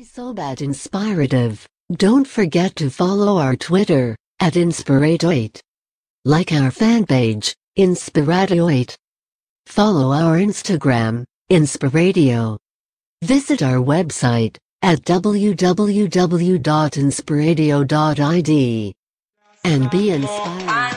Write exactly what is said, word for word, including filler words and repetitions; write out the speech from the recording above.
So bad inspirative. Don't forget to follow our Twitter, at Inspiratoit. Like our fan page, Inspiratoit. Follow our Instagram, Inspiradio. Visit our website, at w w w dot inspiradio dot i d. And be inspired.